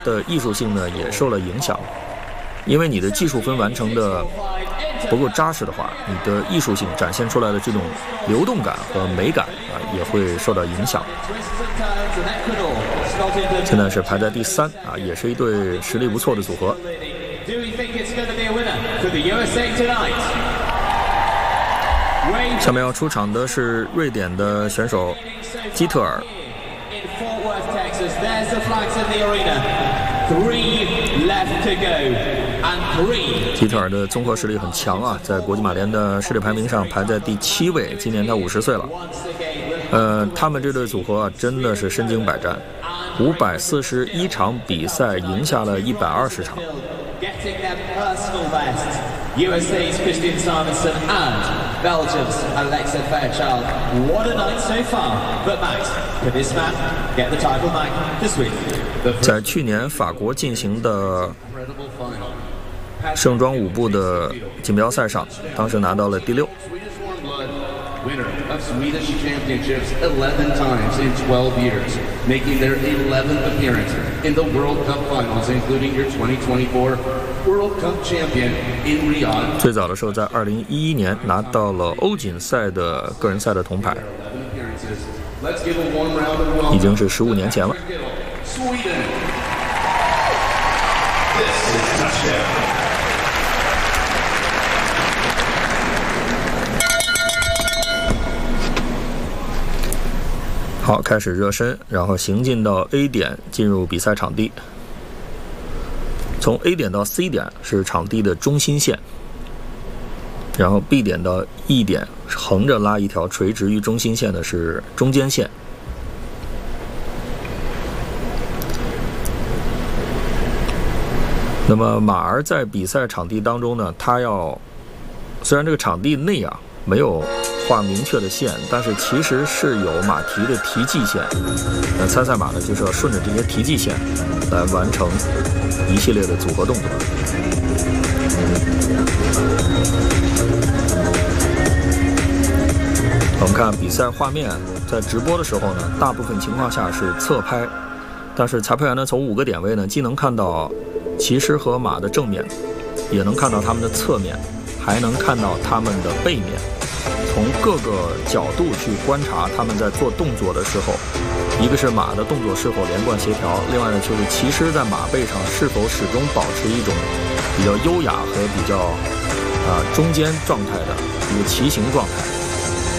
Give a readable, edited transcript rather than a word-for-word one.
的艺术性呢也受了影响，因为你的技术分完成的不够扎实的话，你的艺术性展现出来的这种流动感和美感也会受到影响。现在是排在第3也是一对实力不错的组合。下面要出场的是瑞典的选手基特尔。基特尔的综合实力很强在国际马联的世界排名上排在第7位，今年他50岁了。他们这对组合真的是身经百战，541场比赛赢下了120场。 USA's Christian Simonson and Belgium's Alexa Fairchild. What a night so far. But Max, can this man get the title back this week? 在去年法国进行的盛装舞步的锦标赛上，当时拿到了第6。 Winner of Swedish Championships 11 times in 12 years, making their 11th appearance in the World Cup Finals, including your 2024 World Cup champion in Riyadh. 最早的时候，在2011年拿到了欧锦赛的个人赛的铜牌，已经是15年前了。 Sweden. This is touchdown. 好，开始热身，然后行进到 A 点，进入比赛场地。从 A 点到 C 点是场地的中心线，然后 B 点到 E 点横着拉一条垂直于中心线的是中间线。那么马儿在比赛场地当中呢，他虽然这个场地内没有画明确的线，但是其实是有马蹄的蹄迹线。那参赛马呢，就是要顺着这些蹄迹线来完成一系列的组合动作。我们看比赛画面，在直播的时候呢，大部分情况下是侧拍，但是裁判员呢，从5个点位呢，既能看到骑师和马的正面，也能看到他们的侧面，还能看到他们的背面。从各个角度去观察他们在做动作的时候，一个是马的动作是否连贯协调，另外呢就是骑师在马背上是否始终保持一种比较优雅和比较中间状态的一个骑行状态。